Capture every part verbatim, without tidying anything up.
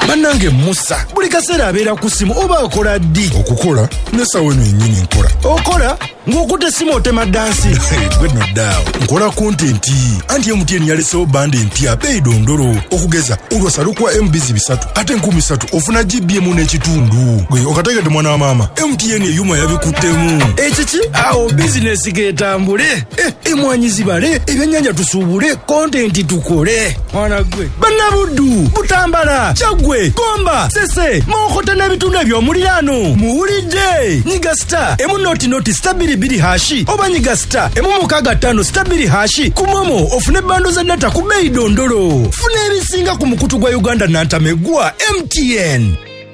Bannange Musa buli kaseera abeera ku simu oba akola ddi? Okukola nesawe nennyini nkola. Okola ng'okutte simu otema dansi. Gwe no ddaawo nkola kontenti anti M T N yalesewo bande empya beeyi dondolo okugeza olwasalukwa M B bisatu ate enkumi ssatu ofuna G B emu n'ekitundu. Gwe okategedde mwana wa maama M T N eyuma yabikuttemu. Ekiki awo bizinesi getambule. Eh, emwanyi zibale ebyennyanja tusuubule kontenti tukole. Mwana gwe bannabuddu Butambala Kyagwe Gomba Sese Mokota n'ebitundu eby'omuliraano muwulidde nyiga star emu noti noti stabili biri hashi oba nyiga star emu mukaga ttano stabili hashi ku Momo ofune bando za data ku beeyi dondolo. Funa ebisinga ku mukutu gwa Uganda n'antamegwa M T N.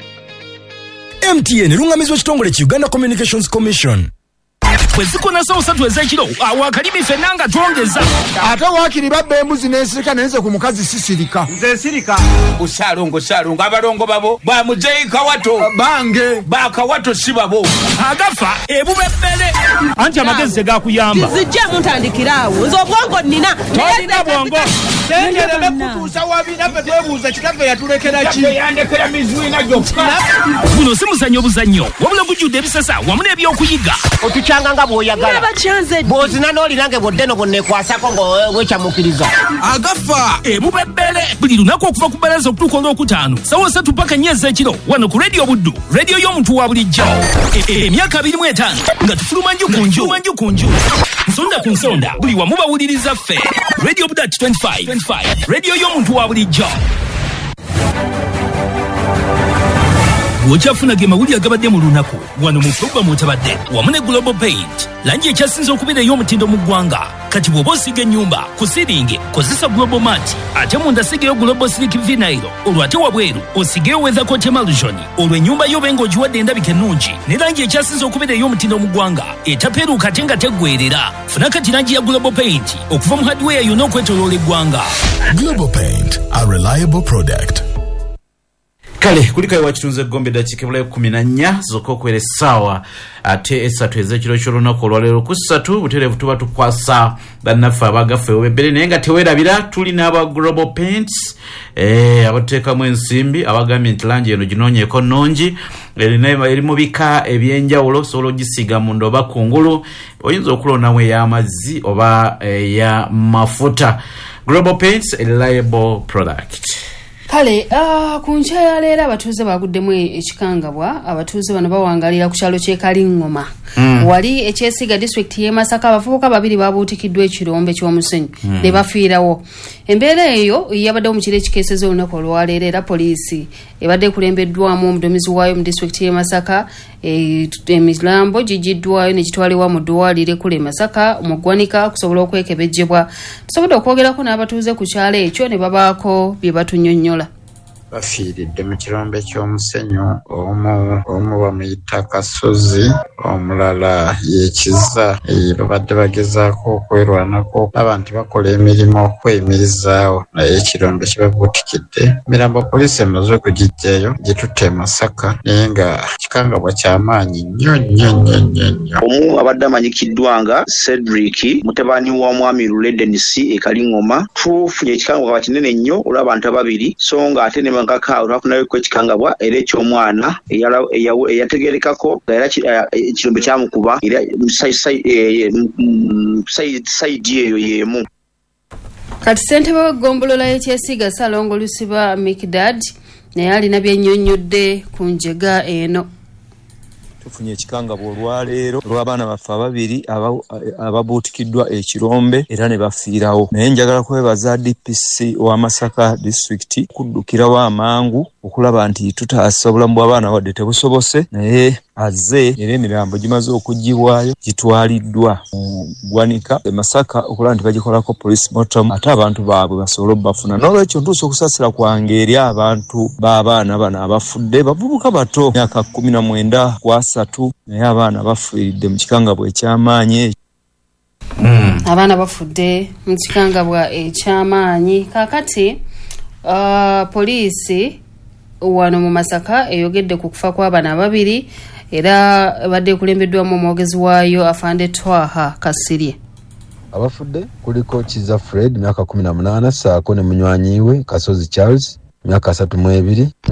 M T N lungamizwa kitongole ki Uganda Communications Commission. Kwezikona sawo satu ezekiro awakalimi fenanga twongeza ate wakiri babbe embuzi n'ensirika nenze ku mukazi sisirika nze nsirika busalongo salongo abalongo babo ba muzeyi Kawato bange ba Kawato si babo agafa ebubembele anti amagezi gakuyamba zijja muntandikirawo nze obwongo nnina tolina bwongo tengereme kutuusa wabina ffe twebuuza kitaffe yatulekera ki yandekera mizwina gyokka guno si muzannyo buzannyo wabula gujjudde ebisesa wamu n'ebyokuyiga otukyanga nga bw'oyagala bw'ozina n'olirange bwoddeno bwonnekwasako ng'owecamukiriza agafa ebubembele buli lunaku okuva ku bbalaza okutuuka olwokutaano sawa satu paka nnya ez'ekiro wano ku rediyo buddu rediyo y'omuntu wa bulijjo emyaka abiri mu etaano nga tufuluma nju ku nju manju ku nju nsonda ku nsonda buli wamu bawuliriza ffe rediyo buddu twenty-five rediyo y'omuntu wa bulijjo. Wochafuna ge mawuli agabadde mu lunaku wano mu program mutabadde wamu ne Global Paint langi ekyasinze okubeera ey'omutindo mu ggwanga kati bw'oba osiga ennyumba ku siringi kozesa Global Mat ate munda sigeyo Global Slick Vinyl olwo ate wabweru osigeyo Weather Coat Emulsion olwo ennyumba yo benga ogiwadde endabika ennungi ne langi ekyasinze okubeera ey'omutindo mu ggwanga etapeeruuka ate nga teggweerera funa kati langi ya Global Paint okuva mu hardware yonna okwetooloola eggwanga. Global Paint, a reliable product. Kale kulika iwa chitunze gombe dakika bula kumi na nnya zoko kwere sawa ate esatu ezekiro ky'olunaku olwaleero ku ssatu butereevu tuba tukwasa bannaffe abagaffe obebere naye nga teweerabira tulina aba Global Paints eh abateekamu ensimbi abagambye nti langi eno ginoonyeeko nnungi erina eri mu bika ebyenjawulo osobola ogisiiga munda oba kungulu oyinza okulondamu ey'amazzi oba eya mafuta. Global Paints, a reliable product. Kale ah kuncha ya leera abatuuze baguddemu ekikangabwa abatuuze bano bawangalira ku kyalo ky'e Kalingoma mm. wali ekyesiga district y'e Masaka abavubuka babiri babuutikiddwa ekirombe ky'omusenyu mm. ne bafiirawo. Embeera eyo yabadde mu kire kikeeseza olunaku olwaleero era poliisi ebadde kulembeddwamu omuduumizi waayo mu district y'e Masaka emirambo gigiddwayo ne kitwalibwa mu ddwaliro ekkulu e Masaka mu ggwanika okusobola okwekebejjebwa. Tusobodde okwogerako n'abatuuze ku kyalo ekyo ne babaako bye batunnyonnyola. Bafiiridde mu kirombe ky'omusenyu omu omu bamuyita Kasozi omulala yekiza babadde bagezaako okwerwanako abantu bakola emirimu okweyimirizaawo naye ekirombe kibabuutikidde. Mirambo poliisi emaze okugijjayo gitutte e Masaka naye nga kikangabwa ky'amaanyi nnyo nnyo nnyo nnyo nnyo. Omu abadde amanyikiddwa nga Cedric mutabani wa mwami Luledenisi e Kalingoma tufunye ekikangabwa kinene nnyo olw'abantu ababiri so nga ate ne ngaka urafunayo ko kikangabwa era eky'omwana eyategerekako era ekirombe kyamukuba era side eyo yemu. Kati ssentebe w'eggombolola y'ekyesiga Salongo Lusiba Mikdad naye alina byennyonnyodde ku njega eno. Tufunye ekikangabwa olwaleero olw'abaana baffe ababiri ababuutikiddwa ekirombe era ne bafiirawo. Naye njagala kwebaza D P C wa Masaka District kuddukirawo amangu okulaba nti tutaasa obulamu bw'abaana wadde tebusobose naye azze era emirambo gimaze okuggibwayo gitwaliddwa mu ggwanika e Masaka okulaba nti bagikolako police mortem ate abantu baabwe basobole obbafuna. N'olwekyo ntuusa okusaasira kwange eri abantu b'abaana bano abafudde bavubuka bato myaka kumi na mwenda kwasatu naye abaana bafiiridde mu kikangabwa eky'amaanyi. Mm. Abaana bafudde mu kikangabwa eky'amaanyi. Kaakati uh, poliisi wano mu Masaka eyogedde ku kufa kw'abaana babiri era badde kulembeddwamu omwogezi waayo Afande Twaha Kasirye. Abafudde kuliko Kiza Fred myaka kumi na munaana saako ne munywanyi we Kasozi Charles myaka asatu mu ebiri.